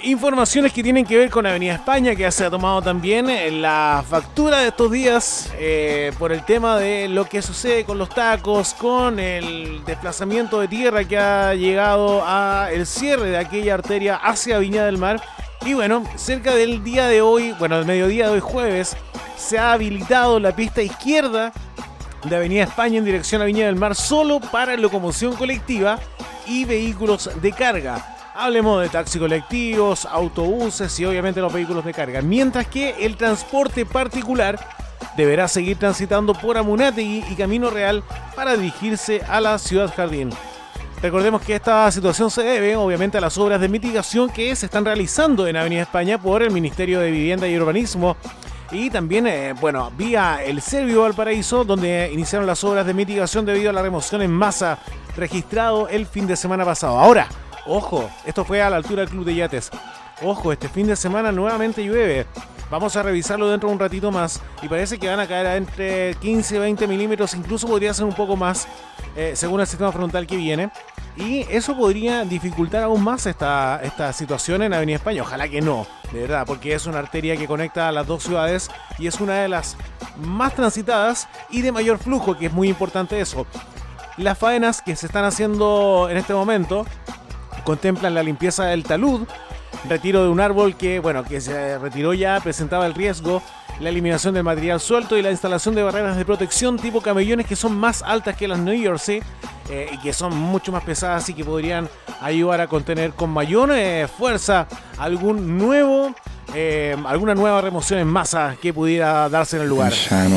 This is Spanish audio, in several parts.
Informaciones que tienen que ver con Avenida España, que se ha tomado también la factura de estos días por el tema de lo que sucede con los tacos, con el desplazamiento de tierra que ha llegado a el cierre de aquella arteria hacia Viña del Mar. Y bueno, cerca del día de hoy, bueno, del mediodía de hoy jueves, se ha habilitado la pista izquierda de Avenida España en dirección a Viña del Mar solo para locomoción colectiva y vehículos de carga. Hablemos de taxis colectivos, autobuses y obviamente los vehículos de carga. Mientras que el transporte particular deberá seguir transitando por Amunátegui y Camino Real para dirigirse a la Ciudad Jardín. Recordemos que esta situación se debe obviamente a las obras de mitigación que se están realizando en Avenida España por el Ministerio de Vivienda y Urbanismo. Y también, vía el Servio Valparaíso, donde iniciaron las obras de mitigación debido a la remoción en masa registrado el fin de semana pasado. Ahora, ojo, esto fue a la altura del Club de Yates. Ojo, este fin de semana nuevamente llueve. Vamos a revisarlo dentro de un ratito más. Y parece que van a caer entre 15 y 20 milímetros. Incluso podría ser un poco más, según el sistema frontal que viene. Y eso podría dificultar aún más esta situación en Avenida España. Ojalá que no, de verdad, porque es una arteria que conecta a las dos ciudades y es una de las más transitadas y de mayor flujo, que es muy importante eso. Las faenas que se están haciendo en este momento contemplan la limpieza del talud, retiro de un árbol que se retiró ya, presentaba el riesgo, la eliminación del material suelto y la instalación de barreras de protección tipo camellones que son más altas que las New Jersey y que son mucho más pesadas y que podrían ayudar a contener con mayor fuerza alguna nueva remoción en masa que pudiera darse en el lugar.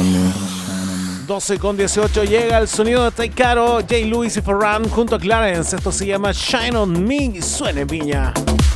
12:18 llega el sonido de Taikaro, Jay Lewis y Ferran junto a Clarence. Esto se llama Shine On Me y suena en Viña.